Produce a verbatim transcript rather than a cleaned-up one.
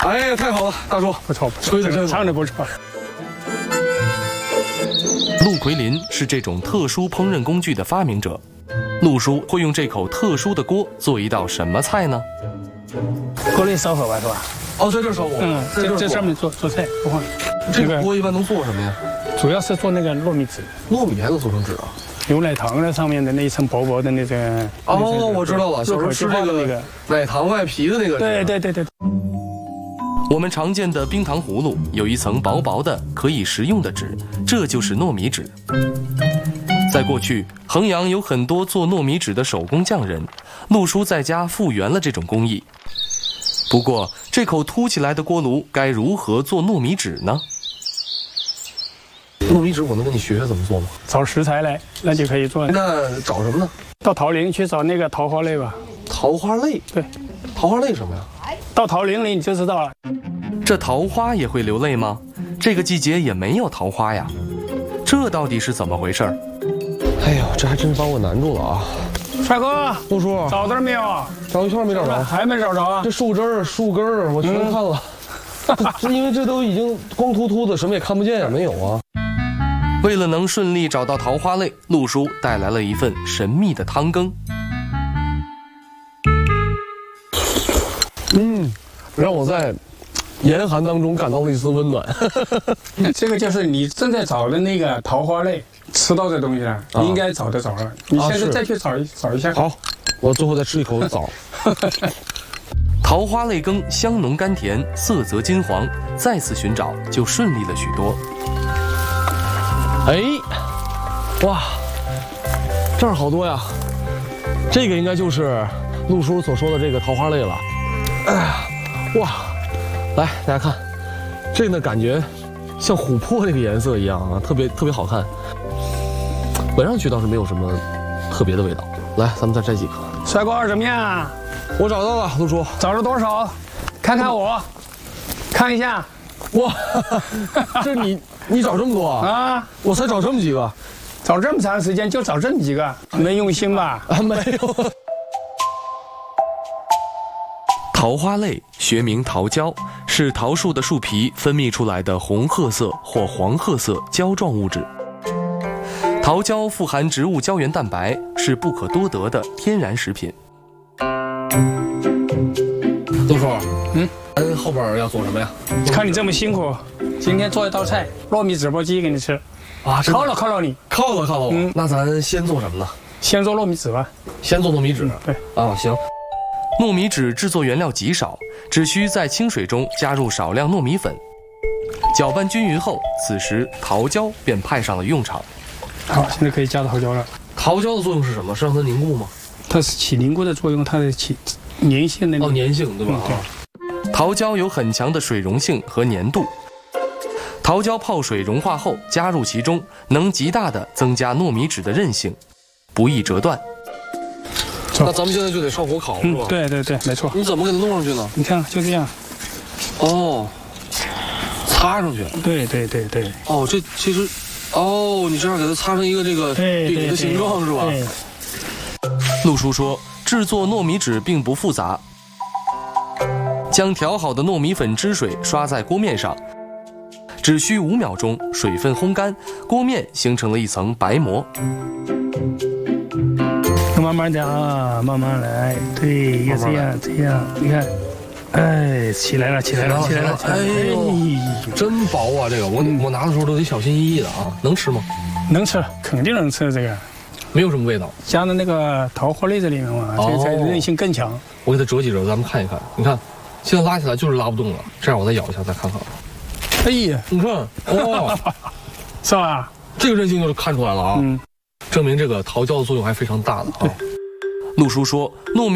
哎呀，太好了，大叔， 不错不错， 吹的真唱的不错。 陆奎林是这种特殊烹饪工具的发明者。陆叔会用这口特殊的锅做一道什么菜呢？ 锅里烧火吧，是吧？ 哦，在这烧火。 嗯， 在这这上面做做菜不换。 这个锅一般能做什么呀？ 主要是做那个糯米纸。 糯米还能做成纸啊？ 牛奶糖的上面的那一层薄薄的那个。 哦，我知道了，小时候吃这个奶糖外皮的那个。 对对对对。 我们常见的冰糖葫芦有一层薄薄的可以食用的纸，这就是糯米纸。在过去，衡阳有很多做糯米纸的手工匠人，陆叔在家复原了这种工艺。不过，这口凸起来的锅炉该如何做糯米纸呢？ 糯米纸我能跟你学学怎么做吗？ 找食材来，那就可以做。 那找什么呢？ 到桃林去找那个桃花类吧。 桃花类？ 对， 桃花类什么呀？ 到桃林里你就知道了。 这桃花也会流泪吗？这个季节也没有桃花呀，这到底是怎么回事？ 哎呦，这还真是把我难住了啊！ 帅哥， 陆叔， 找到了没有？ 找一圈没找着， 还没找着啊？ 这树枝儿、树根儿我全看了，嗯、这因为这都已经光秃秃的，什么也看不见，也没有啊。 为了能顺利找到桃花类，陆叔带来了一份神秘的汤羹。 嗯，让我在严寒当中感到了一丝温暖。 这个就是你正在找的那个桃花类，吃到这东西了，啊、应该找得着了。你现在再去找一、啊、找一下。 好，我最后再吃一口枣。 桃花类羹香浓甘甜，色泽金黄，再次寻找就顺利了许多。 哎，哇，这儿好多呀！这个应该就是陆叔所说的这个桃花类了。哎呀，哇！来，大家看，这呢感觉像琥珀那个颜色一样啊，特别特别好看。闻上去倒是没有什么特别的味道。来，咱们再摘几颗。 帅哥怎么样？ 我找到了，陆叔。 找了多少？看看我，看一下。 哇，这你你找这么多啊？啊，我才找这么几个， 找这么长时间就找这么几个，没用心吧？ 啊，没有。 桃花类学名桃胶，是桃树的树皮分泌出来的红褐色或黄褐色胶状物质。桃胶富含植物胶原蛋白，是不可多得的天然食品。 陆叔，嗯，咱后边要做什么呀？ 看你这么辛苦，今天做一道菜，糯米纸包鸡给你吃。啊，犒劳犒劳你， 犒劳犒劳我。嗯，那咱先做什么呢？ 先做糯米纸吧。 先做糯米纸。 对。 啊，行。 糯米纸制作原料极少，只需在清水中加入少量糯米粉，搅拌均匀后，此时桃胶便派上了用场。 好，现在可以加桃胶了。 桃胶的作用是什么？是让它凝固吗？ 它是起凝固的作用，它的起粘性的。 哦，粘性对吧？ 嗯、对。 桃胶有很强的水溶性和粘度，桃胶泡水融化后加入其中，能极大的增加糯米纸的韧性，不易折断。 那咱们现在就得上火烤，是吧？ 嗯，对对对，没错。 你怎么给它弄上去呢？ 你看，就这样。 哦，擦上去。 对对对对。 哦，这其实，哦，你这样给它擦成一个这个饼的形状，是吧？ 对。 陆叔说，制作糯米纸并不复杂，将调好的糯米粉汁水刷在锅面上，只需五秒钟，水分烘干，锅面形成了一层白膜。 慢慢的啊，慢慢来，对，要这样这样，你看，哎，起来了，起来了，起来了， 哎呦，真薄啊！这个我我拿的时候都得小心翼翼的啊，能吃吗？ 能吃，肯定能吃。这个没有什么味道， 加到那个桃花类这里面嘛，这才韧性更强。 我给它折几折，咱们看一看。你看，现在拉起来就是拉不动了，这样我再咬一下，再看看。哎呀，你看，哦， 是吧？ 这个韧性就是看出来了啊。嗯。证明这个桃胶的作用还非常大的啊。 陆叔说，糯米